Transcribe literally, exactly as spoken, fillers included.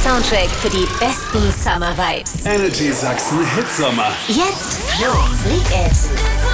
Soundtrack für die besten Summer Vibes. Energy Sachsen Hitsommer. Jetzt Flo, Fleek It.